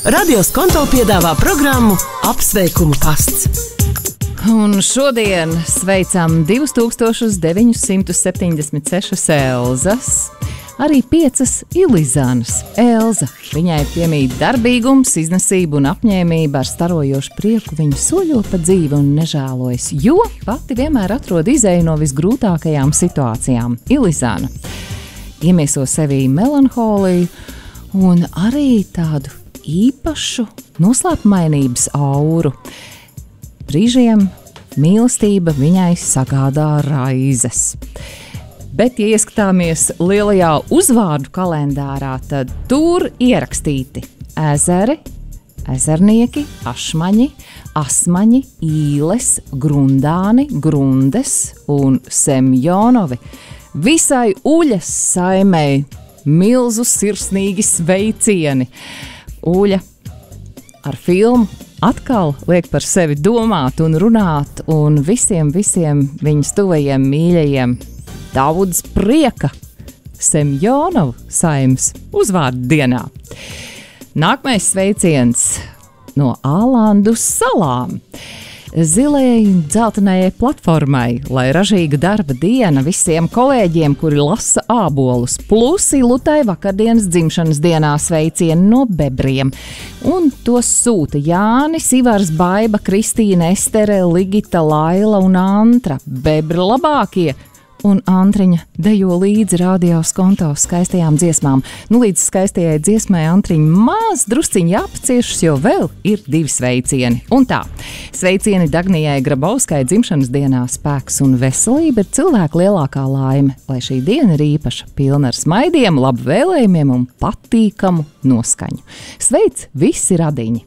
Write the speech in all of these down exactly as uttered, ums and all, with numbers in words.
Radio Skonto piedāvā programmu Apsveikumu pasts. Un šodien sveicam divus tūkstošus deviņus simtus septiņdesmit sešas Elzas, arī piecas Ilizanas. Elza, viņai piemīt darbīgums, iznesība un apņēmība, ar starojošu prieku viņa soļo pa dzīvi un nežēlojas, jo pati vienmēr atrod izēju no visgrūtākajām situācijām. Ilizana iemieso sevī melanholiju un arī tādu īpašu noslēpmainības auru. Brīžiem mīlestība viņai sagādā raizes. Bet, ja ieskatāmies lielajā uzvārdu kalendārā, tad tur ierakstīti ezeri, ezernieki, ašmaņi, asmaņi, īles, grundāni, grundes un semjonovi. Visai Uļas saimei milzu sirsnīgi sveicieni. Uļa ar filmu atkal liek par sevi domāt un runāt, un visiem, visiem viņas tuvajiem mīļajiem daudz prieka Semjonovu saimes uzvārdu dienā. Nākamais sveiciens no Ālandu salām. Zilajai un dzeltenajai platformai, lai ražīga darba diena visiem kolēģiem, kuri lasa ābolus, plus Ilutai vakardienas dzimšanas dienā sveicieni no bebriem. Un tos sūta Jānis, Ivars, Baiba, Kristīna, Estere, Ligita, Laila un Antra. Bebri labākie! Un Antriņa dejo līdzi Radio Skonto skaistajām dziesmām. Nu, līdz skaistajai dziesmai Antriņa maz drusciņi jāpaciešas, jo vēl ir divi sveicieni. Un tā, sveicieni Dagnijai Grabovskai dzimšanas dienā spēks un veselība ir cilvēku lielākā laime, lai šī diena ir īpaša, pilna ar smaidiem, labu vēlējumiem un patīkamu noskaņu. Sveic visi radiņi!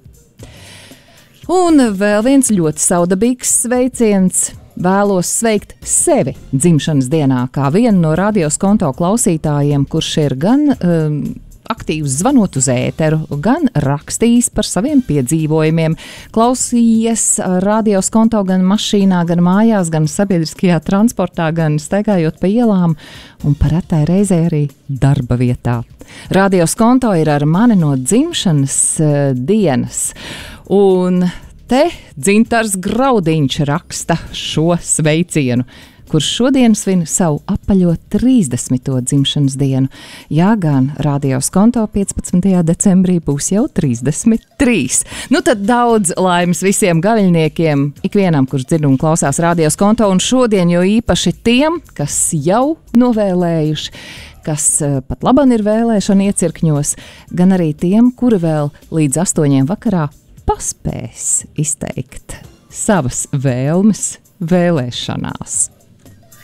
Un vēl viens ļoti saudabīgs sveiciens. Vēlos sveikt sevi dzimšanas dienā, kā vienu no Radio Skonto klausītājiem, kurš ir gan um, aktīvs zvanot uz ēteru, gan rakstījis par saviem piedzīvojumiem, klausījies Radio Skonto gan mašīnā, gan mājās, gan sabiedriskajā transportā, gan staigājot pa ielām un parētai reizē arī darba vietā. Radio Skonto ir ar mani no dzimšanas uh, dienas, un te Dzintars Graudiņš raksta šo sveicienu, kurš šodien svin savu apaļo trīsdesmito dzimšanas dienu. Jā, gan Radio Skonto piecpadsmitajā decembrī būs jau trīsdesmit trīs. Nu tad daudz laimes visiem gaviļniekiem, ikvienam, kurš dzird un klausās Radio Skonto, un šodien jo īpaši tiem, kas jau novēlējuši, kas pat laban ir vēlēšana iecirkņos, gan arī tiem, kuri vēl līdz astoņiem vakarā paspēs izteikt savas vēlmes vēlēšanās.